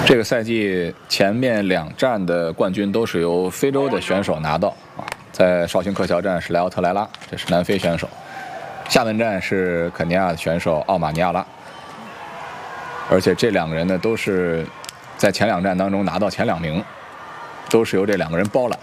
这个赛季前面2站的冠军都是由非洲的选手拿到啊，在绍兴克乔站是莱奥特莱拉，这是南非选手；厦门站是肯尼亚的选手奥马尼亚拉，而且这2个人呢都是在前2站当中拿到前2名，都是由这2个人包揽。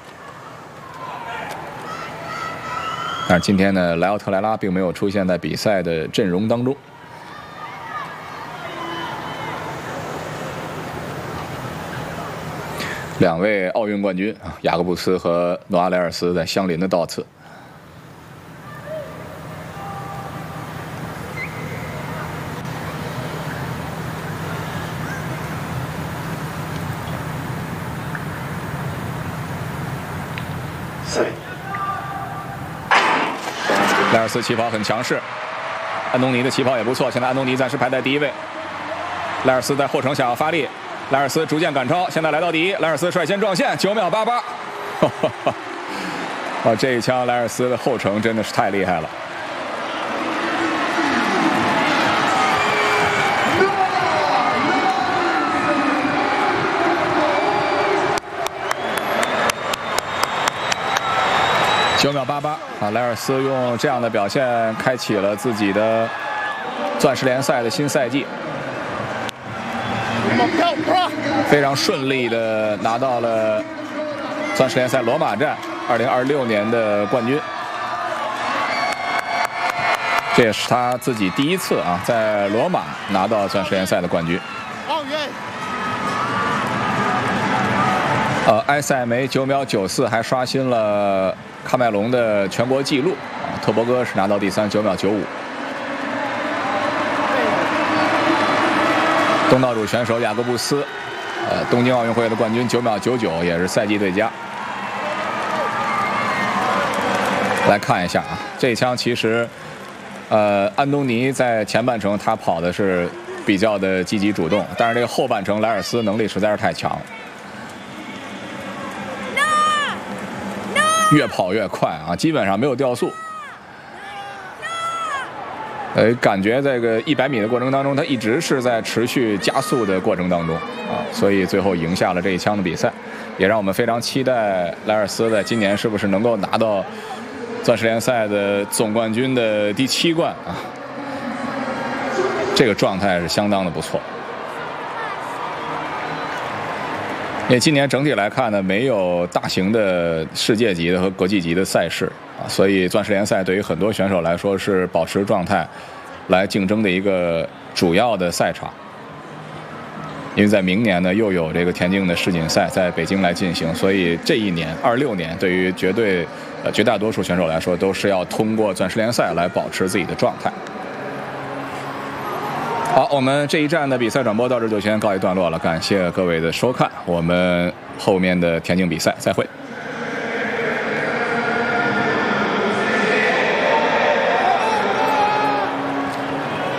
但是今天呢，莱奥特莱拉并没有出现在比赛的阵容当中。2位奥运冠军啊，雅各布斯和诺阿莱尔斯在相邻的倒刺。莱尔斯起跑很强势，安东尼的起跑也不错，现在安东尼暂时排在第1位。莱尔斯在后程想要发力。莱尔斯逐渐赶超，现在来到第1。莱尔斯率先撞线，9秒88。啊，这一枪莱尔斯的后程真的是太厉害了。9秒88啊，莱尔斯用这样的表现开启了自己的钻石联赛的新赛季。非常顺利的拿到了钻石联赛罗马站2026年的冠军，这也是他自己第1次啊在罗马拿到钻石联赛的冠军。埃塞梅9秒94还刷新了喀麦隆的全国纪录啊，特博戈是拿到第3，9秒95。东道主选手雅各布斯，东京奥运会的冠军9秒99，也是赛季最佳。来看一下啊，这一枪其实，安东尼在前半程他跑的是比较的积极主动，但是这个后半程莱尔斯能力实在是太强，越跑越快啊，基本上没有掉速。感觉这个100米的过程当中，他一直是在持续加速的过程当中啊，所以最后赢下了这一枪的比赛，也让我们非常期待莱尔斯在今年是不是能够拿到钻石联赛的总冠军的第7冠啊，这个状态是相当的不错。因为今年整体来看呢，没有大型的世界级的和国际级的赛事啊，所以钻石联赛对于很多选手来说是保持状态来竞争的一个主要的赛场。因为在明年呢，又有这个田径的世锦赛在北京来进行，所以这一年26年对于绝大多数选手来说，都是要通过钻石联赛来保持自己的状态。好，我们这一站的比赛转播到这就先告一段落了，感谢各位的收看，我们后面的田径比赛再会。